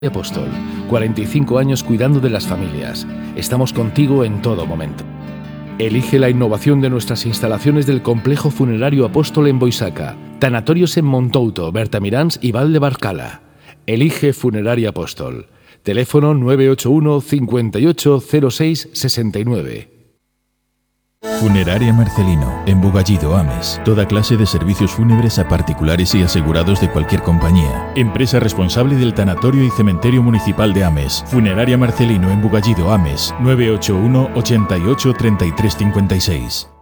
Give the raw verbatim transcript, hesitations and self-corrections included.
Apóstol, cuarenta y cinco años cuidando de las familias. Estamos contigo en todo momento. Elige la innovación de nuestras instalaciones del Complejo Funerario Apóstol en Boisaca, tanatorios en Montouto, Bertamiráns y Val de Barcala. Elige Funeraria Apóstol. Teléfono nueve ocho uno, cincuenta y ocho, cero seis, sesenta y nueve. Funeraria Marcelino, en Bugallido, Ames. Toda clase de servicios fúnebres a particulares y asegurados de cualquier compañía. Empresa responsable del Tanatorio y Cementerio Municipal de Ames. Funeraria Marcelino, en Bugallido, Ames. nueve ocho uno, ochenta y ocho, treinta y tres cincuenta y seis.